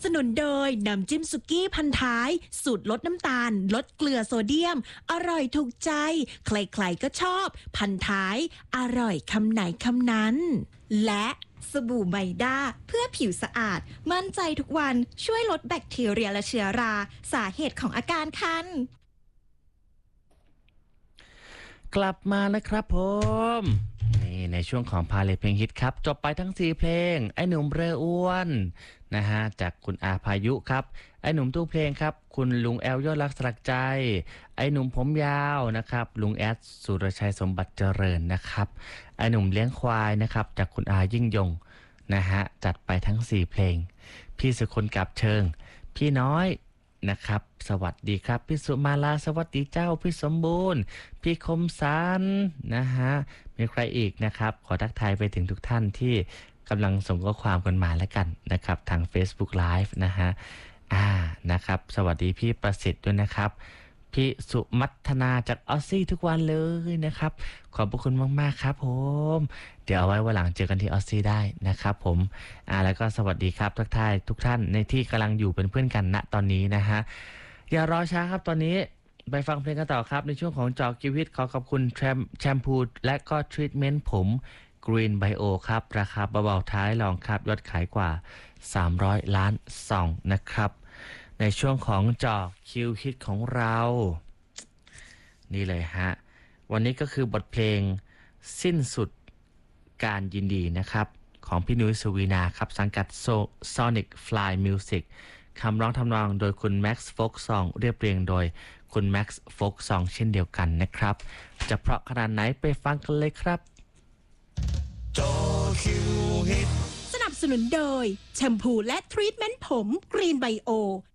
สนุนโดยน้ำจิ้มสุกี้พันท้ายสูตรลดน้ำตาลลดเกลือโซเดียมอร่อยถูกใจใครๆก็ชอบพันท้ายอร่อยคำไหนคำนั้นและสบู่ไมด้าเพื่อผิวสะอาดมั่นใจทุกวันช่วยลดแบคทีเรียและเชื้อราสาเหตุของอาการคันกลับมานะครับผมนี่ในช่วงของพาเลทเพลงฮิตครับจบไปทั้ง4เพลงไอ้หนุ่มเรืออ้วนนะฮะจากคุณอาพายุครับไอ้หนุ่มตู้เพลงครับคุณลุงแอลยอดรักสลักใจไอ้หนุ่มผมยาวนะครับลุงแอดสุรชัยสมบัติเจริญนะครับไอ้หนุ่มเลี้ยงควายนะครับจากคุณอายิ่งยงนะฮะจัดไปทั้ง4เพลงพี่สุคนกับเชิงพี่น้อยนะครับสวัสดีครับพี่สุมาลาสวัสดีเจ้าพี่สมบูรณ์พี่คมสันนะฮะมีใครอีกนะครับขอทักทายไปถึงทุกท่านที่กำลังส่งข้อความกันมาแล้วกันนะครับทาง Facebook Live นะฮะนะครับสวัสดีพี่ประสิทธิ์ด้วยนะครับพี่สุมัทนาจากออสซี่ทุกวันเลยนะครับขอบพระคุณมากๆครับผมเดี๋ยวเอาไว้วันหลังเจอกันที่ออสซี่ได้นะครับผมแล้วก็สวัสดีครับทักทายทุกท่านในที่กำลังอยู่เป็นเพื่อนกันณตอนนี้นะฮะอย่ารอช้าครับตอนนี้ไปฟังเพลงกันต่อครับในช่วงของจอกีวิตขอขอบคุณแชมพูและก็ทรีทเมนต์ผม Green Bio ครับราคาเบาๆท้ายลองครับยอดขายกว่า300 ล้านซองนะครับในช่วงของจอคิวฮิตของเรานี่เลยฮะวันนี้ก็คือบทเพลงสิ้นสุดการยินดีนะครับของพี่นุ้ยสุวีนาครับสังกัด Sonic Fly Music คำร้องทำนองโดยคุณแม็กซ์โฟกซองเรียบเรียงโดยคุณแม็กซ์โฟกซองเช่นเดียวกันนะครับจะเพราะขนาดไหนไปฟังกันเลยครับจอคิวฮิตสนับสนุนโดยแชมพูและทรีทเมนต์ผม Green Bio